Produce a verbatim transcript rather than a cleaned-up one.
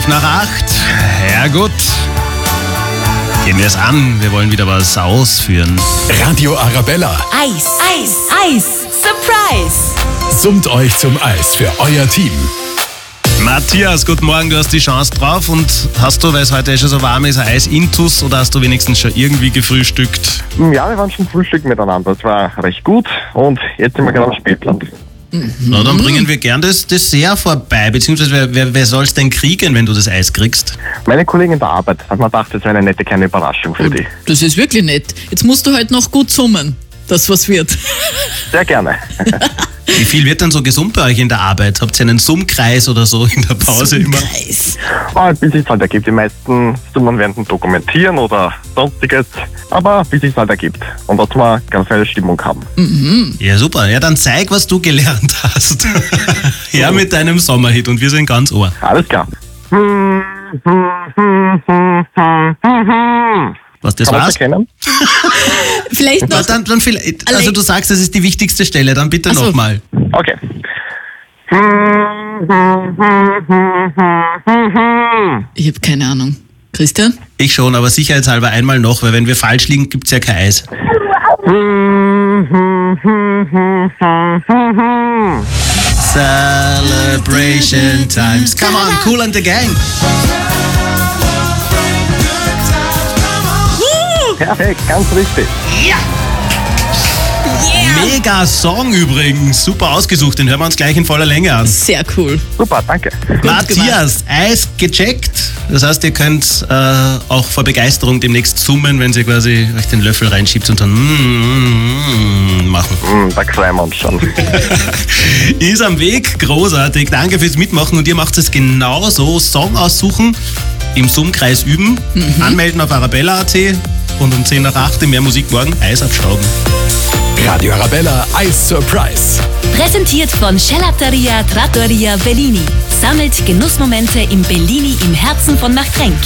Zwölf nach acht. Ja gut. Gehen wir es an. Wir wollen wieder was ausführen. Radio Arabella. Eis. Eis. Eis. Surprise. Summt euch zum Eis für euer Team. Matthias, guten Morgen. Du hast die Chance drauf. Und hast du, weil es heute schon so warm ist, ein Eis intus oder hast du wenigstens schon irgendwie gefrühstückt? Ja, wir waren schon Frühstück miteinander. Das war recht gut und jetzt sind wir gerade am Spielplatz. Mhm. Na, dann bringen wir gern das Dessert vorbei. Beziehungsweise, wer, wer, wer soll es denn kriegen, wenn du das Eis kriegst? Meine Kollegin der Arbeit hat mir gedacht, das wäre eine nette kleine Überraschung für dich. Das ist wirklich nett. Jetzt musst du halt noch gut summen, dass was wird. Sehr gerne. Wie viel wird denn so gesummt bei euch in der Arbeit? Habt ihr einen Summkreis oder so in der Pause immer? Summkreis. Ah, bis es halt ergibt. Die meisten Summen werden dokumentieren oder sonstiges. Aber bis es halt ergibt. Und dass wir ganz eine Stimmung haben. Mhm. Ja, super. Ja, dann zeig, was du gelernt hast. Ja, mit deinem Sommerhit und wir sind ganz ohr. Alles klar. Was das Kann man war's? das erkennen? Vielleicht Na, noch. dann, dann vielleicht, also Allein- du sagst, das ist die wichtigste Stelle, dann bitte Ach so. nochmal. Okay. Ich habe keine Ahnung. Christian? Ich schon, aber sicherheitshalber einmal noch, weil wenn wir falsch liegen, gibt's ja kein Eis. Celebration times. Come on, Kool and the Gang. Perfekt, ganz richtig. Mega Song übrigens. Super ausgesucht, den hören wir uns gleich in voller Länge an. Sehr cool. Super, danke. Matthias, Eis gecheckt. Das heißt, ihr könnt äh, auch vor Begeisterung demnächst summen, wenn ihr quasi euch den Löffel reinschiebt und dann mm, mm, machen. Hm, da freuen wir uns schon. Ist am Weg, großartig. Danke fürs Mitmachen und ihr macht es genauso. Song aussuchen, im Summkreis üben, anmelden auf arabella punkt at und um zehn nach acht im Mehr Musik morgen Eis abstauben. Radio Arabella Eis Surprise. Präsentiert von Gelateria Trattoria Bellini. Sammelt Genussmomente im Bellini im Herzen von Machtrenk.